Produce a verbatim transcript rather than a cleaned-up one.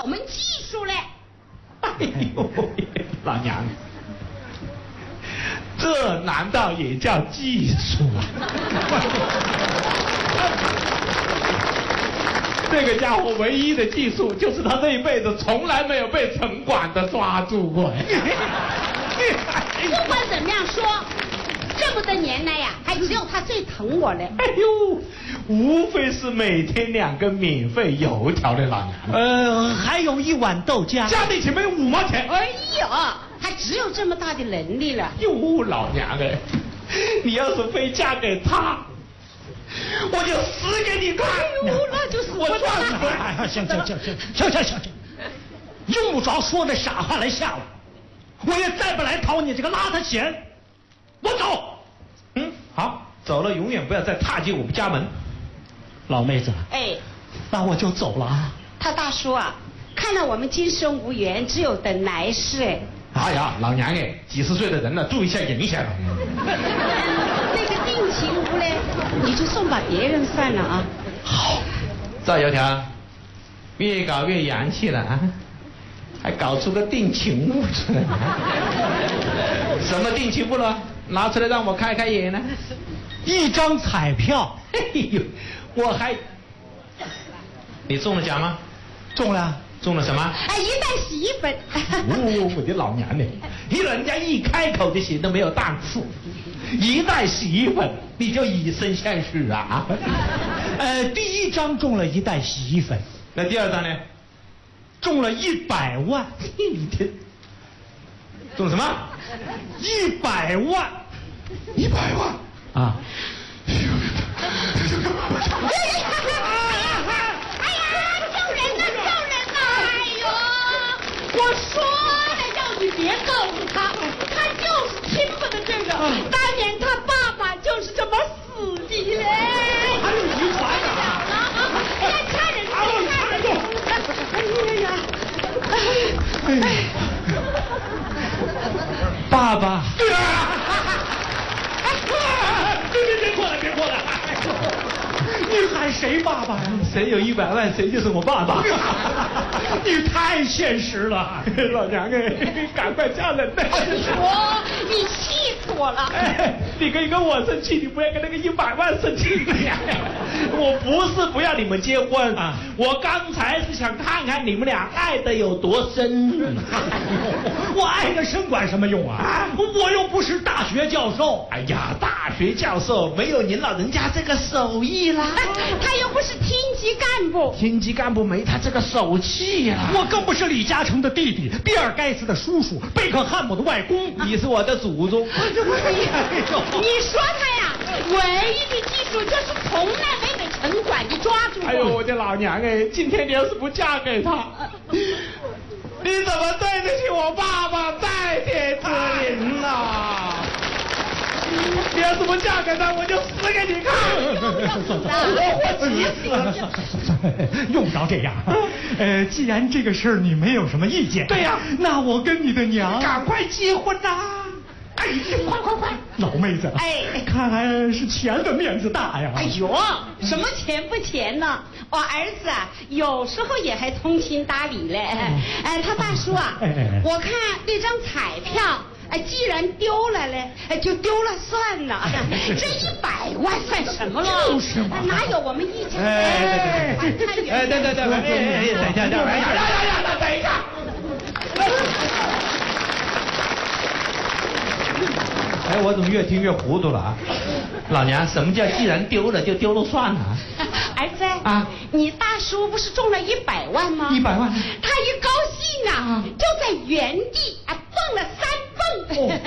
有门技术嘞。 哎呦，老娘，这难道也叫技术啊？这个家伙唯一的技术就是他这一辈子从来没有被城管的抓住过。 不管怎么样说，这么多年来呀，还只有他最疼我了。 哎呦，无非是每天两根免费油条的老娘。 呃，还有一碗豆浆， 加在一起没有五毛钱。 哎呦，还只有这么大的能力了。 哟，老娘哎，你要是非嫁给他，我就死给你看！ 哎呦，那就是我撞死！ 哎呀，行行行行行行行行，用不着说那傻话来吓我，我也再不来讨你这个邋遢钱，我走。 嗯，好，走了永远不要再踏进我们家门。 老妹子， 哎， 那我就走了啊。 他大叔啊，看来我们今生无缘，只有等来世。哎， 哎呀，老娘哎，几十岁的人了，注意一下影响。 那个定情屋嘞，你就送把别人算了啊。 好，赵油条，越搞越洋气了啊，还搞出个定情物出来。什么定情物了？拿出来让我开开眼呢。 一张彩票。 哎呦，我还，你中了奖吗？ 中了。 中了什么？ 哎，一袋洗衣粉。 哦，我的老娘呢！你人家一开口就写的没有档次，一袋洗衣粉你就以身相许啊！ 呃，第一张中了一袋洗衣粉， 那第二张呢？ 中了一百万。 你听，中了什么？ 一百万， 一百万啊！ 哎呀，救人呐，救人呐！哎呦，我说了要你别告诉他，他就是听不得这个。当年他爸爸就是这么死的嘞。 还有遗传啊！ 哎呀，看人家，看人家！哎呀呀！ 爸爸。 别别别过来，别过来！你喊谁爸爸呀？ 谁有一百万，谁就是我爸爸。 你太现实了， 老娘哎，赶快嫁人呗！ 我，你气死我了！ 哎，你可以跟我生气，你不要跟那个一百万生气呀！我不是不要你们结婚啊，我刚才是想看看你们俩爱的有多深。 我爱的深管什么用啊？我又不是大学教授。 哎呀，大学教授没有您老人家这个手艺啦。 他又不是厅级干部， 厅级干部没他这个手气呀。 我更不是李嘉诚的弟弟，比尔盖茨的叔叔，贝克汉姆的外公。 你是我的祖宗。 你说他呀，唯一的技术就是从来没被城管给抓住过。 哎呦，我的老娘哎！今天你要是不嫁给他，你怎么对得起我爸爸在天之灵呐？你要是不嫁给他，我就死给你看！ 我急死了！用不着这样。呃，既然这个事儿你没有什么意见， 对呀， 那我跟你的娘赶快结婚呐！哎，快快快！ 老妹子， 哎， 看来是钱的面子大呀。 哎呦，什么钱不钱呢？我儿子啊，有时候也还通情达理嘞。哎，他大叔啊，我看那张彩票。哎，既然丢了嘞，哎，就丢了算了。这一百万算什么了？ 就是嘛， 哪有我们一家？ 哎， 哎， 等等等，哎，等一下，等一下，呀呀呀，等一下。哎，我怎么越听越糊涂了啊？老娘，什么叫既然丢了就丢了算了？ 儿子啊， 你大叔不是中了一百万吗？ 一百万， 他一高兴啊，就在原地啊蹦了三蹦。